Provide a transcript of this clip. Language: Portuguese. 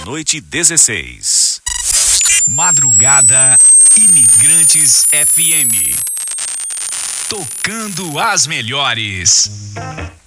meia-noite e 16. Madrugada Imigrantes FM. Tocando as melhores.